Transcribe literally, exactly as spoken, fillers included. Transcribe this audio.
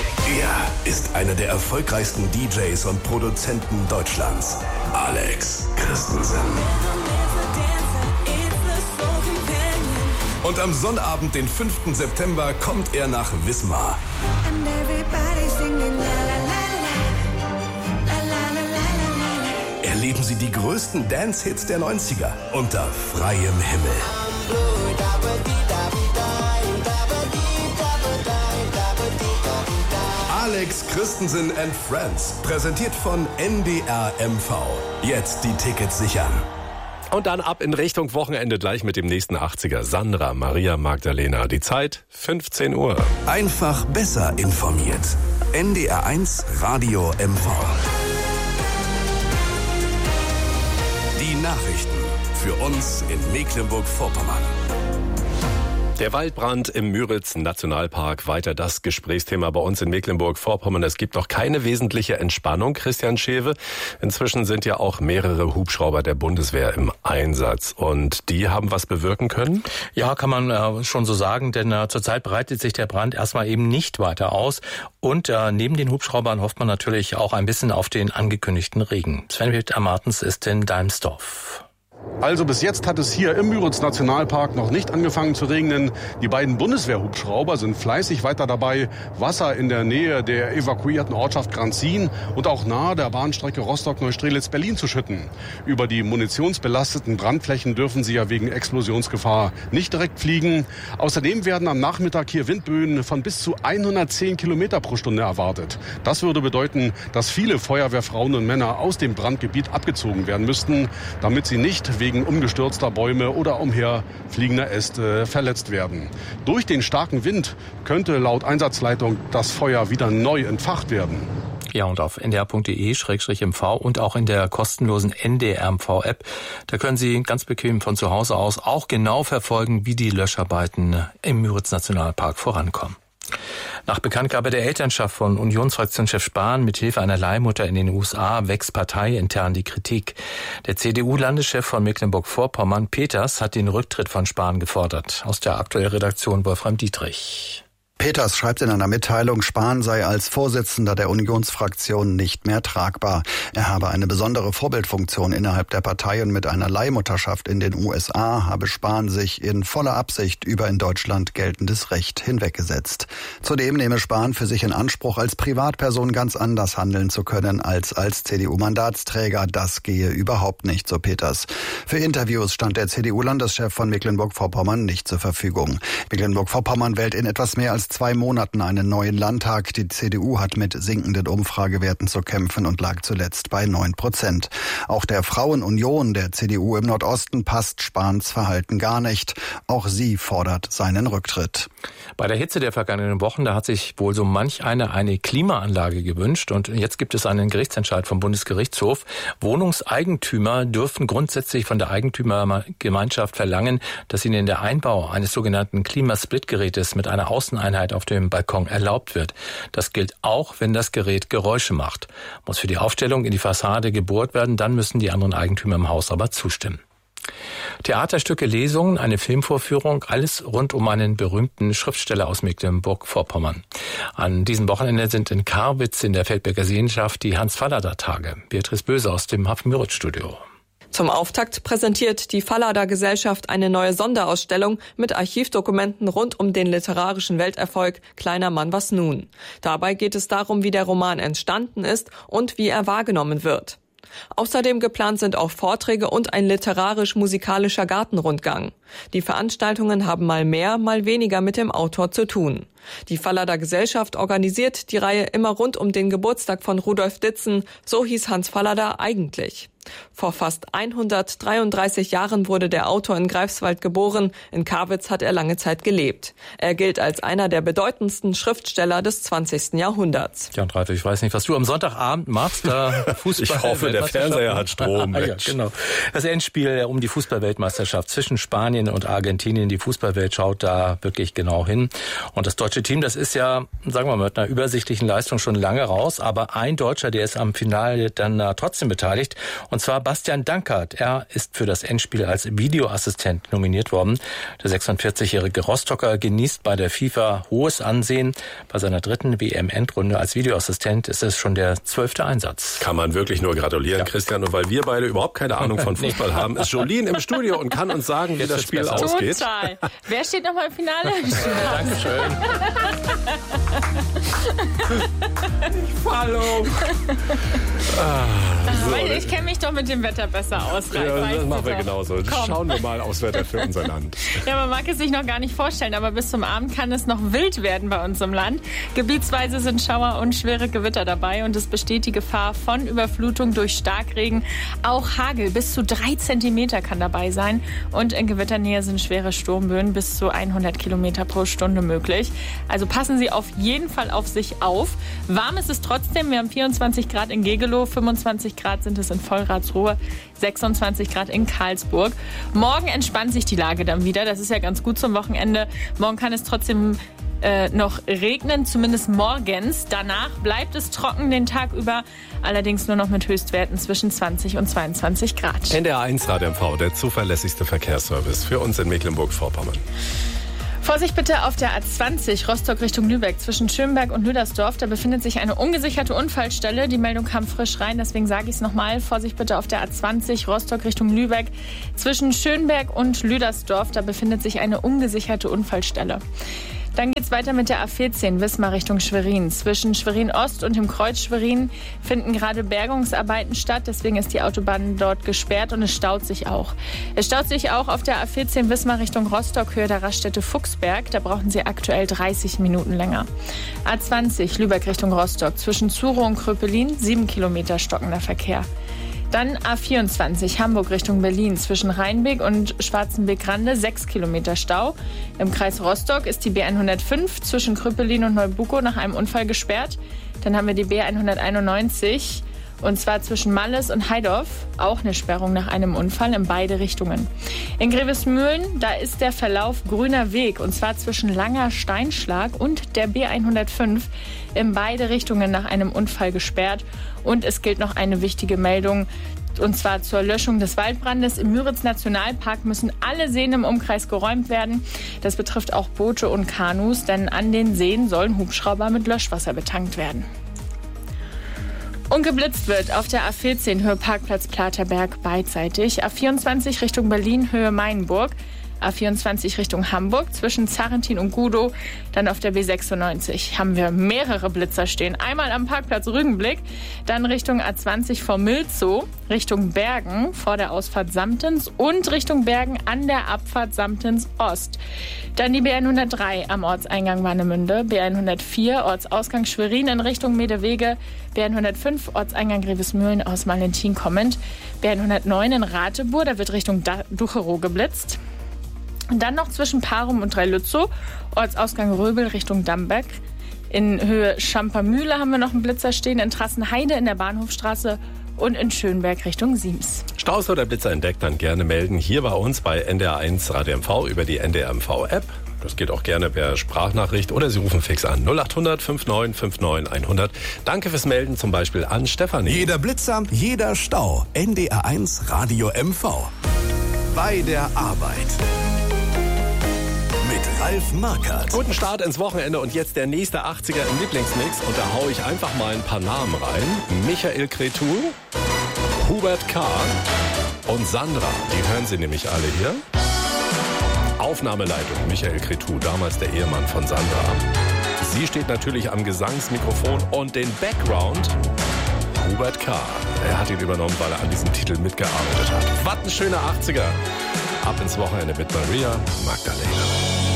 Er ist einer der erfolgreichsten D Js und Produzenten Deutschlands. Alex Christensen. Und am Sonnabend, den fünften September, kommt er nach Wismar. Erleben Sie die größten Dance-Hits der neunziger unter freiem Himmel. Alex Christensen and Friends, präsentiert von N D R M V. Jetzt die Tickets sichern. Und dann ab in Richtung Wochenende gleich mit dem nächsten achtziger. Sandra Maria Magdalena. Die Zeit fünfzehn Uhr. Einfach besser informiert. N D R eins Radio M V. Die Nachrichten für uns in Mecklenburg-Vorpommern. Der Waldbrand im Müritz-Nationalpark, weiter das Gesprächsthema bei uns in Mecklenburg-Vorpommern. Es gibt noch keine wesentliche Entspannung, Christian Schewe. Inzwischen sind ja auch mehrere Hubschrauber der Bundeswehr im Einsatz. Und die haben was bewirken können? Ja, kann man äh, schon so sagen, denn äh, zurzeit breitet sich der Brand erstmal eben nicht weiter aus. Und äh, neben den Hubschraubern hofft man natürlich auch ein bisschen auf den angekündigten Regen. Sven-Wild Martens ist in Dalmsdorf. Also bis jetzt hat es hier im Müritz-Nationalpark noch nicht angefangen zu regnen. Die beiden Bundeswehrhubschrauber sind fleißig weiter dabei, Wasser in der Nähe der evakuierten Ortschaft Granzin und auch nahe der Bahnstrecke Rostock-Neustrelitz-Berlin zu schütten. Über die munitionsbelasteten Brandflächen dürfen sie ja wegen Explosionsgefahr nicht direkt fliegen. Außerdem werden am Nachmittag hier Windböen von bis zu hundertzehn Kilometer pro Stunde erwartet. Das würde bedeuten, dass viele Feuerwehrfrauen und Männer aus dem Brandgebiet abgezogen werden müssten, damit sie nicht wegen umgestürzter Bäume oder umherfliegender Äste verletzt werden. Durch den starken Wind könnte laut Einsatzleitung das Feuer wieder neu entfacht werden. Ja, und auf n d r punkt d e schrägstrich m v und auch in der kostenlosen N D R M V-App, da können Sie ganz bequem von zu Hause aus auch genau verfolgen, wie die Löscharbeiten im Müritz-Nationalpark vorankommen. Nach Bekanntgabe der Elternschaft von Unionsfraktionschef Spahn mit Hilfe einer Leihmutter in den U S A wächst parteiintern die Kritik. Der C D U-Landeschef von Mecklenburg-Vorpommern, Peters, hat den Rücktritt von Spahn gefordert. Aus der aktuellen Redaktion Wolfram Dietrich. Peters schreibt in einer Mitteilung, Spahn sei als Vorsitzender der Unionsfraktion nicht mehr tragbar. Er habe eine besondere Vorbildfunktion innerhalb der Partei und mit einer Leihmutterschaft in den U S A habe Spahn sich in voller Absicht über in Deutschland geltendes Recht hinweggesetzt. Zudem nehme Spahn für sich in Anspruch, als Privatperson ganz anders handeln zu können als als C D U-Mandatsträger. Das gehe überhaupt nicht, so Peters. Für Interviews stand der C D U-Landeschef von Mecklenburg-Vorpommern nicht zur Verfügung. Mecklenburg-Vorpommern wählt in etwas mehr als zwei Monaten einen neuen Landtag. Die C D U hat mit sinkenden Umfragewerten zu kämpfen und lag zuletzt bei neun Prozent. Auch der Frauenunion der C D U im Nordosten passt Spahns Verhalten gar nicht. Auch sie fordert seinen Rücktritt. Bei der Hitze der vergangenen Wochen, da hat sich wohl so manch einer eine Klimaanlage gewünscht. Und jetzt gibt es einen Gerichtsentscheid vom Bundesgerichtshof. Wohnungseigentümer dürfen grundsätzlich von der Eigentümergemeinschaft verlangen, dass ihnen der Einbau eines sogenannten Klimasplitgerätes mit einer Außeneinheit auf dem Balkon erlaubt wird. Das gilt auch, wenn das Gerät Geräusche macht. Muss für die Aufstellung in die Fassade gebohrt werden, dann müssen die anderen Eigentümer im Haus aber zustimmen. Theaterstücke, Lesungen, eine Filmvorführung, alles rund um einen berühmten Schriftsteller aus Mecklenburg-Vorpommern. An diesem Wochenende sind in Karwitz in der Feldberger Seenlandschaft die Hans-Fallada-Tage. Beatrice Böse aus dem Hafen-Müritz-Studio. Zum Auftakt präsentiert die Fallada-Gesellschaft eine neue Sonderausstellung mit Archivdokumenten rund um den literarischen Welterfolg Kleiner Mann, was nun? Dabei geht es darum, wie der Roman entstanden ist und wie er wahrgenommen wird. Außerdem geplant sind auch Vorträge und ein literarisch-musikalischer Gartenrundgang. Die Veranstaltungen haben mal mehr, mal weniger mit dem Autor zu tun. Die Fallada Gesellschaft organisiert die Reihe immer rund um den Geburtstag von Rudolf Ditzen, so hieß Hans Fallada eigentlich. Vor fast hundertdreiunddreißig Jahren wurde der Autor in Greifswald geboren. In Karwitz hat er lange Zeit gelebt. Er gilt als einer der bedeutendsten Schriftsteller des zwanzigsten Jahrhunderts. Ja, und Ralf, ich weiß nicht, was du am Sonntagabend machst. Da Fußball. Ich hoffe, der Fernseher hat Strom. Ja, genau. Das Endspiel um die Fußballweltmeisterschaft zwischen Spanien und Argentinien. Die Fußballwelt schaut da wirklich genau hin. Und das deutsche Team, das ist ja, sagen wir mal, mit einer übersichtlichen Leistung schon lange raus. Aber ein Deutscher, der ist am Finale dann trotzdem beteiligt. Und Und zwar Bastian Dankert. Er ist für das Endspiel als Videoassistent nominiert worden. Der sechsundvierzigjährige Rostocker genießt bei der FIFA hohes Ansehen. Bei seiner dritten W M-Endrunde als Videoassistent ist es schon der zwölfte Einsatz. Kann man wirklich nur gratulieren, Ja. Christian. Und weil wir beide überhaupt keine Ahnung von Fußball haben, ist Jolien im Studio und kann uns sagen, wie Jetzt das wird's Spiel besser. ausgeht. Total. Wer steht noch mal im Finale? Dankeschön. Hallo. Weil ich kenne mich doch mit dem Wetter besser aus. Ralf, Ja, weißt das du machen wir doch. genauso. Komm. Schauen wir mal aufs Wetter für unser Land. Ja, man mag es sich noch gar nicht vorstellen, aber bis zum Abend kann es noch wild werden bei uns im Land. Gebietsweise sind Schauer und schwere Gewitter dabei und es besteht die Gefahr von Überflutung durch Starkregen. Auch Hagel bis zu drei Zentimeter kann dabei sein und in Gewitternähe sind schwere Sturmböen bis zu hundert Kilometer pro Stunde möglich. Also passen Sie auf jeden Fall auf sich auf. Warm ist es trotzdem. Wir haben vierundzwanzig Grad in Gegelow, fünfundzwanzig Grad sind es in Vollratsruhe, sechsundzwanzig Grad in Karlsburg. Morgen entspannt sich die Lage dann wieder. Das ist ja ganz gut zum Wochenende. Morgen kann es trotzdem äh, noch regnen, zumindest morgens. Danach bleibt es trocken den Tag über, allerdings nur noch mit Höchstwerten zwischen zwanzig und zweiundzwanzig Grad. N D R eins Radio M V, der zuverlässigste Verkehrsservice für uns in Mecklenburg-Vorpommern. Vorsicht bitte auf der A zwanzig Rostock Richtung Lübeck zwischen Schönberg und Lüdersdorf. Da befindet sich eine ungesicherte Unfallstelle. Die Meldung kam frisch rein, deswegen sage ich es nochmal. Vorsicht bitte auf der A zwanzig Rostock Richtung Lübeck zwischen Schönberg und Lüdersdorf. Da befindet sich eine ungesicherte Unfallstelle. Dann geht's weiter mit der A vierzehn Wismar Richtung Schwerin. Zwischen Schwerin Ost und dem Kreuz Schwerin finden gerade Bergungsarbeiten statt. Deswegen ist die Autobahn dort gesperrt und es staut sich auch. Es staut sich auch auf der A vierzehn Wismar Richtung Rostock, Höhe der Raststätte Fuchsberg. Da brauchen Sie aktuell dreißig Minuten länger. A zwanzig Lübeck Richtung Rostock. Zwischen Zuro und Kröpelin sieben Kilometer stockender Verkehr. Dann A vierundzwanzig Hamburg Richtung Berlin. Zwischen Rheinbeck und Schwarzenbeck-Rande sechs Kilometer Stau. Im Kreis Rostock ist die B hundertfünf zwischen Kröpelin und Neubukow nach einem Unfall gesperrt. Dann haben wir die B hunderteinundneunzig und zwar zwischen Malles und Heidorf. Auch eine Sperrung nach einem Unfall in beide Richtungen. In Grevesmühlen, da ist der Verlauf grüner Weg und zwar zwischen Langer Steinschlag und der B hundertfünf in beide Richtungen nach einem Unfall gesperrt. Und es gilt noch eine wichtige Meldung, und zwar zur Löschung des Waldbrandes. Im Müritz-Nationalpark müssen alle Seen im Umkreis geräumt werden. Das betrifft auch Boote und Kanus, denn an den Seen sollen Hubschrauber mit Löschwasser betankt werden. Und geblitzt wird auf der A vierzehn Höhe Parkplatz Platerberg beidseitig. A vierundzwanzig Richtung Berlin Höhe Mainburg. A vierundzwanzig Richtung Hamburg zwischen Zarrentin und Gudow. Dann auf der B sechsundneunzig haben wir mehrere Blitzer stehen. Einmal am Parkplatz Rügenblick, dann Richtung A zwanzig vor Milzow, Richtung Bergen vor der Ausfahrt Samtens und Richtung Bergen an der Abfahrt Samtens Ost. Dann die B hundertdrei am Ortseingang Warnemünde, B hundertvier Ortsausgang Schwerin in Richtung Medewege, B hundertfünf Ortseingang Grevesmühlen aus Valentin kommend, B hundertneun in Ratebur, da wird Richtung Ducherow geblitzt. Und dann noch zwischen Parum und Dreilützow, Ortsausgang Röbel Richtung Dambeck. In Höhe Schampermühle haben wir noch einen Blitzer stehen, in Trassenheide in der Bahnhofstraße und in Schönberg Richtung Siems. Staus oder Blitzer entdeckt, dann gerne melden hier bei uns bei N D R eins Radio M V über die N D R M V App. Das geht auch gerne per Sprachnachricht oder Sie rufen fix an null achthundert neunundfünfzig neunundfünfzig hundert. Danke fürs Melden, zum Beispiel an Stefanie. Jeder Blitzer, jeder Stau. N D R eins Radio M V. Bei der Arbeit. Mit Ralf Markert. Guten Start ins Wochenende und jetzt der nächste achtziger im Lieblingsmix. Und da hau ich einfach mal ein paar Namen rein. Michael Cretu, Hubert K. und Sandra. Die hören Sie nämlich alle hier. Aufnahmeleitung Michael Cretu, damals der Ehemann von Sandra. Sie steht natürlich am Gesangsmikrofon und den Background Hubert K. Er hat ihn übernommen, weil er an diesem Titel mitgearbeitet hat. Was ein schöner achtziger. Ab ins Wochenende mit Maria Magdalena.